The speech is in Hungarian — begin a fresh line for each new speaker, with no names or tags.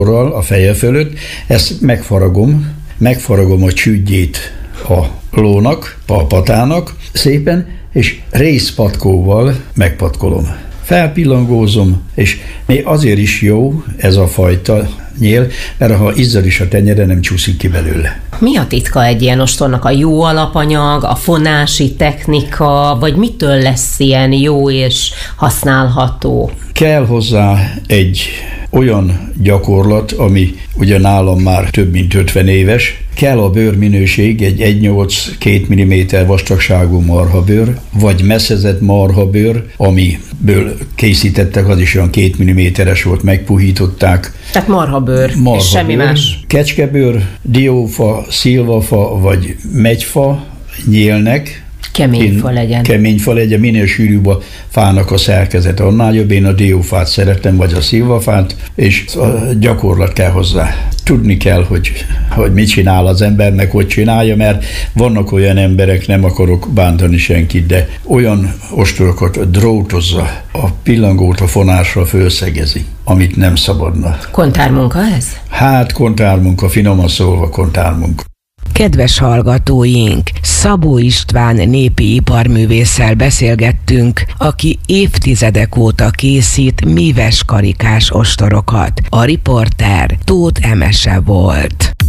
a feje fölött, ezt megfaragom a csügyét a lónak, a patának szépen, és rézpatkóval megpatkolom. Felpillangózom, és még azért is jó ez a fajta nyél, mert ha izzad is a tenyere, nem csúszik ki belőle.
Mi a titka egy ilyen ostornak? A jó alapanyag, a fonási technika, vagy mitől lesz ilyen jó és használható?
Kell hozzá egy olyan gyakorlat, ami ugye nálam már több mint 50 éves. Kell a bőrminőség, egy 1,8-2 mm vastagságú marhabőr, vagy messzezett marhabőr, amiből készítettek, az is olyan 2 mm-es volt, megpuhították.
Tehát marhabőr, és semmi más.
Kecskebőr, diófa, szilvafa vagy megyfa nyílnek.
Kemény fa legyen.
Kemény fa legyen, minél sűrűbb a fának a szerkezete, annál jobb. Én a diófát szeretem, vagy a szilvafát, és a gyakorlat kell hozzá. Tudni kell, hogy mit csinál az ember, meg hogy csinálja, mert vannak olyan emberek, nem akarok bántani senkit, de olyan ostorokat drótozza, a pillangót a fonásra fölszegezi, amit nem szabadna.
Kontármunka ez?
Hát kontármunka, finoman szólva kontármunka.
Kedves hallgatóink, Szabó István népi iparművésszel beszélgettünk, aki évtizedek óta készít míves karikás ostorokat. A riporter Tóth Emese volt.